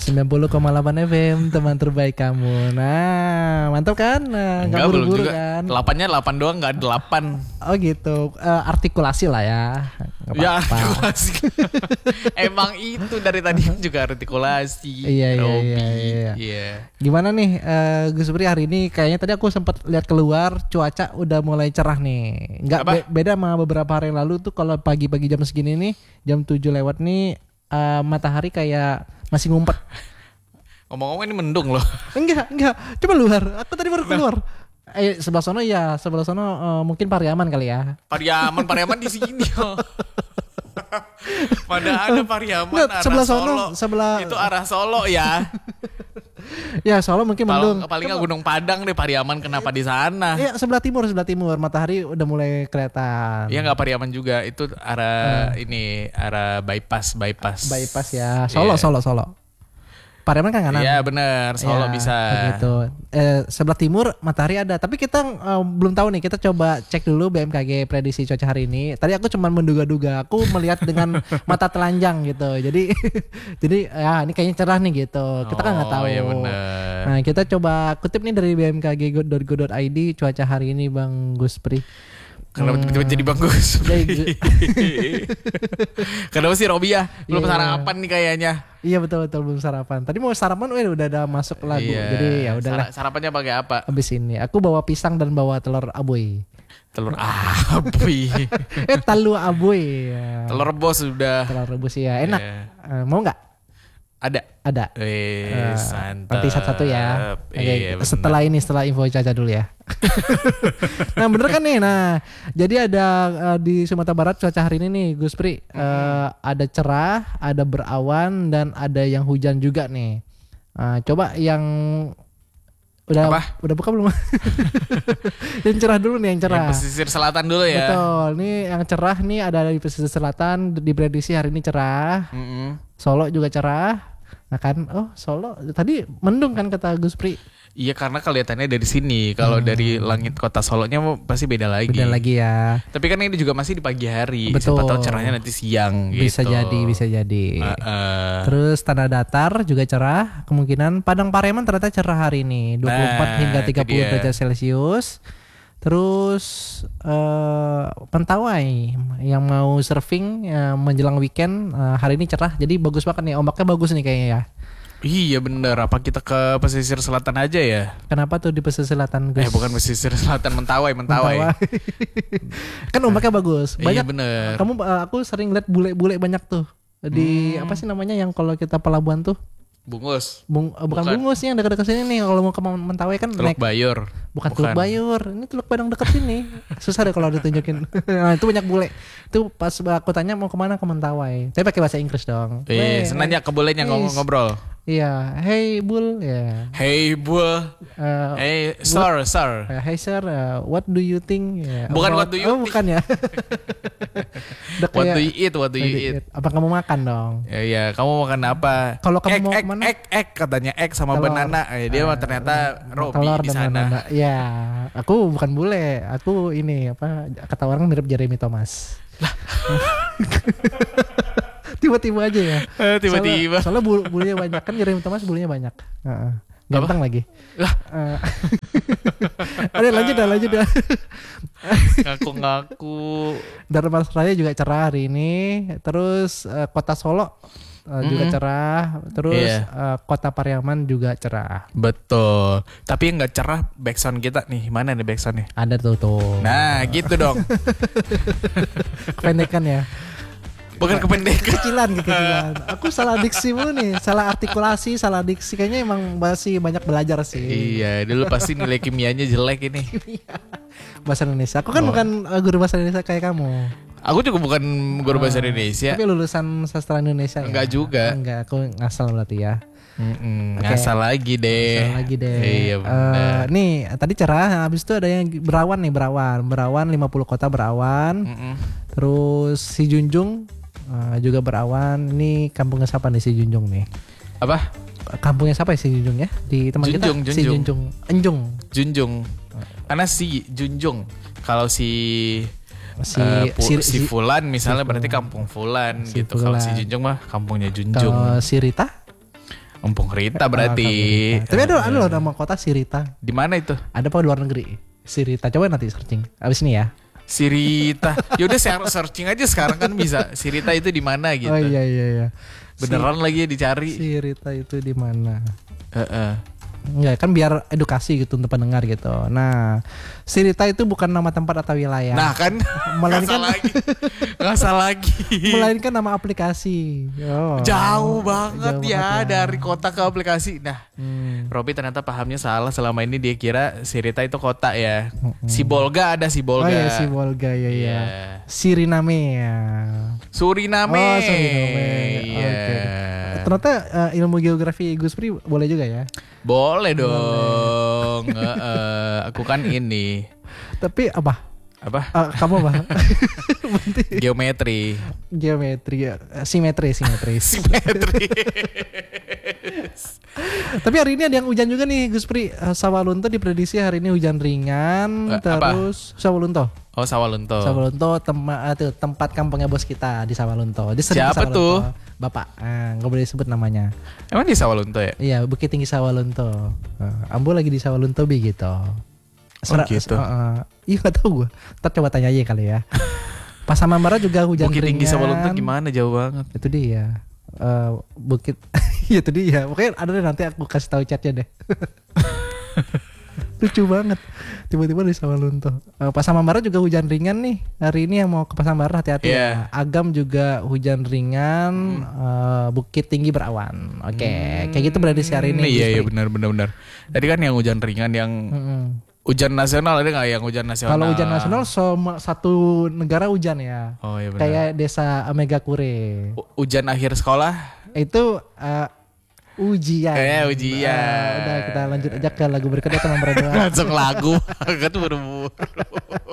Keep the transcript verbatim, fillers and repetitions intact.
sembilan puluh koma delapan F M, teman terbaik kamu. Nah, mantap kan? Nah, Enggak, gak belum buru-buru juga. kan? delapannya delapan doang, enggak delapan. Oh gitu. Uh, artikulasi lah ya. Gak Ya apa-apa. artikulasi. Emang itu dari tadi juga artikulasi. Iya, iya, Robi. iya, iya. Iya. Gimana nih uh, Gus Pri hari ini? Kayaknya tadi aku sempat lihat keluar cuaca udah mulai cerah nih. Nggak Apa? be- beda sama beberapa hari yang lalu tuh kalau pagi-pagi jam segini nih, jam tujuh lewat nih uh, matahari kayak masih ngumpet. Ngomong-ngomong ini mendung loh. Enggak, enggak. Coba luar. Aku tadi baru keluar. Eh sebelah sono ya, sebelah sono uh, mungkin Pariaman kali ya. Pariaman, Pariaman di sini oh. Pada ada Pariaman Nggak, arah sebelah Solo. sono, sebelah Itu arah Solo ya. Ya Solo mungkin mendung. Paling nggak Gunung Padang deh, Pariaman kenapa di sana? Iya sebelah timur, sebelah timur matahari udah mulai kelihatan. Iya nggak Pariaman juga, itu arah ini arah bypass bypass. Bypass ya. Solo, Iya. Solo, Solo. Pariaman kan kanan. Iya benar, Solo Ya, bisa. Begitu. Eh, sebelah timur matahari ada, tapi kita eh, belum tahu nih. Kita coba cek dulu B M K G prediksi cuaca hari ini. Tadi aku cuma menduga-duga. Aku melihat dengan mata telanjang gitu. Jadi, jadi ya ini kayaknya cerah nih gitu. Kita kan nggak Oh, tahu. iya benar. Nah kita coba kutip nih dari b m k g dot go dot i d cuaca hari ini Bang Gus Pri. Kenapa Hmm. tiba-tiba jadi bagus? Jadi- Kenapa sih Robi ya? Belum Iya. sarapan nih kayaknya. Iya betul betul belum sarapan. Tadi mau sarapan, weh udah ada masuk lagu. Iya. Jadi ya udahlah. Sara- Sarapannya pakai apa? Abis ini aku bawa pisang dan bawa telur aboy. Telur api. eh telur aboy. Ya. Telur rebus sudah. Telur rebus ya enak. Iya. Eh, mau nggak? Ada. Ada. Eh, Eh, mantap. Nanti satu-satu ya. Oke, Iya, bener. setelah ini setelah info cuaca dulu ya. Nah bener kan nih. Nah jadi ada eh, di Sumatera Barat cuaca hari ini nih Gus Pri eh, ada cerah, ada berawan dan ada yang hujan juga nih. Nah, coba yang udah Apa? udah buka belum? Yang cerah dulu nih yang cerah. Yang pesisir selatan dulu ya. Betul. Nih yang cerah nih ada di pesisir selatan, diprediksi hari ini cerah. Mm-mm. Solo juga cerah. Nah kan, oh Solo tadi mendung kan kata Gus Pri. Iya karena kelihatannya dari sini. Kalau dari langit kota Solonya pasti beda lagi. Beda lagi ya. Tapi kan ini juga masih di pagi hari. Betul. Siapa tahu cerahnya nanti siang Bisa gitu. jadi, bisa jadi. Uh-uh. Terus tanah datar juga cerah. Kemungkinan Padang Pariaman ternyata cerah hari ini, dua puluh empat Nah, hingga itu tiga puluh dia. derajat Celcius. Terus eh Mentawai yang mau surfing eh, menjelang weekend eh, hari ini cerah. Jadi bagus banget nih, ombaknya bagus nih kayaknya ya. Iya bener. Apa kita ke pesisir selatan aja ya? Kenapa tuh di pesisir selatan Gus? Eh bukan pesisir selatan, Mentawai, Mentawai. Mentawai. Kan ombaknya bagus. Banyak. Iya bener. Kamu eh, aku sering lihat bule-bule banyak tuh di Hmm. apa sih namanya yang kalau kita pelabuhan tuh Bungus. Bung, eh, bukan, Bukan. Bungus yang dekat-dekat sini nih kalau mau ke Mentawai kan Teluk naik Bayur. bukan Teluk Bayur, ini Teluk Padang dekat sini. Susah deh kalau ditunjukin. Nah, itu banyak bule. Itu pas aku tanya mau kemana ke Mentawai. Tapi pakai bahasa Inggris dong. Eh, Weh, senanya kebolehnya Yes. ngobrol. Iya, hey bull, ya. Hey bu, Eh, hey sir, sir. eh, hey sir, uh, what do you think? Ya, Bukan about- what do you oh, think. bukan ya. Udah What kayak- do you eat? What do you eat? Apa kamu makan dong? Ya, ya, kamu makan apa? Kalau kamu egg, mau egg, kemana? egg, egg, katanya egg sama Telur. banana. Eh, dia mah ternyata Robi Telur di dan sana. banana. Ya, aku bukan bule. Aku ini apa? Kata orang mirip Jeremy Thomas. Tiba-tiba aja ya. Eh, tiba-tiba. Soalnya, soalnya bul- bulunya banyak kan Jeremy Thomas bulunya banyak. Heeh. Ganteng lagi. Lah. Eh. Ada lanjut dah, lanjut dah. Ngaku-ngaku. Dharma Raya juga cerah hari ini. Terus eh, kota Solo eh, juga Mhm. cerah. Terus Iya. eh, kota Pariaman juga cerah. Betul. Tapi yang nggak cerah backsound kita nih. Mana nih backsoundnya? Ada tuh tuh. Nah, gitu dong. Kependekan ya. Bukan kependekan. Kecilan, kecilan. Aku salah diksi mulu nih, salah artikulasi, salah diksi. Kayaknya emang masih banyak belajar sih. Iya, dulu pasti nilai kimianya jelek ini. Bahasa Indonesia. Aku kan Oh. bukan uh, guru bahasa Indonesia kayak kamu. Aku juga bukan guru bahasa Indonesia. Tapi lulusan sastra Indonesia. Enggak ya? juga. Enggak, aku ngasal berarti ya. Mm-mm, Oke. ngasal lagi deh. Ngasal lagi deh. Iya Eh, benar. nih tadi cerah, habis itu ada yang berawan nih, berawan. Berawan lima puluh kota berawan. Mm-mm. Terus si Junjung eh, juga berawan. Ini kampungnya siapa nih si Junjung nih? Apa? Kampungnya siapa ya si Junjung ya? Di teman kita Junjung, si Junjung. Junjung. Enjung. Junjung. Karena si Junjung. Kalau si Si, eh, pu- si, si, si- Fulan misalnya si berarti Fulan. kampung Fulan Si gitu. Kalau si Fulan. Junjung mah kampungnya Junjung. kalau si Rita Empung Rita berarti. Ah, Kampung Rita. Tapi ada ada loh nama kota Sirita. Di mana itu? Ada apa di luar negeri? Sirita. Coba nanti searching. Abis ini ya. Sirita. Ya udah saya searching aja sekarang kan bisa. Sirita itu di mana gitu. Oh iya iya iya. Beneran si, lagi dicari. Sirita itu di mana? Heeh. Enggak kan biar edukasi gitu untuk pendengar gitu. Nah, Sirita itu bukan nama tempat atau wilayah. Nah kan, melainkan lagi, nggak salah lagi. Melainkan nama aplikasi. Oh, jauh banget jauh ya, banget ya dari kota ke aplikasi. Nah, hmm. Robi ternyata pahamnya salah. Selama ini dia kira Sirita itu kota ya. Hmm. Sibolga ada Sibolga. Oh ya Sibolga ya ya. Yeah. Suriname ya. Suriname. Oh Suriname. Yeah. Oke. Okay. Ternyata uh, ilmu geografi Gus Pri boleh juga ya. Boleh dong. Boleh. uh, uh, aku kan ini. Tapi apa? Apa? Uh, kamu apa? Geometri. Geometri, simetri, simetri. Simetri. Tapi hari ini ada yang hujan juga nih Gus Pri. Uh, Sawalunto diprediksi hari ini hujan ringan. Uh, terus apa? Sawalunto. Oh Sawalunto. Sawalunto tem- uh, tuh, tempat kampungnya bos kita di Sawalunto. Di siapa Sawalunto. tuh? Bapak. Nggak uh, boleh disebut namanya. Emang di Sawalunto ya? Iya, Bukit Tinggi Sawalunto. Uh, Ambo lagi di Sawalunto bi gitu. Ser- oh gitu. Uh, uh, iya gak tau gue. Ntar coba tanya aja kali ya. Pasaman Barat juga hujan Bukit ringan. Tinggi Sawalunto gimana? Jauh banget. Itu dia. Uh, bukit. Itu dia. Pokoknya ada deh nanti aku kasih tahu chatnya deh. Lucu banget. Tiba-tiba di Sawalunto. Uh, Pasaman Barat juga hujan ringan nih. Hari ini yang mau ke Pasaman Barat hati-hati yeah. ya. Agam juga hujan ringan. Hmm. Uh, Bukit Tinggi berawan. Oke. Okay. Hmm. Kayak gitu berarti hari ini. Iya iya benar benar benar. Tadi kan yang hujan ringan yang hmm. Hujan nasional ada nggak yang hujan nasional? Kalau hujan nasional sama satu negara hujan ya. Oh iya benar. Kayak desa Megakure. U- hujan akhir sekolah? Itu uh, ujian. Eh ujian. Uh, udah kita lanjut aja ke lagu berikutnya teman berdua. Langsung lagu. Kan buru-buru.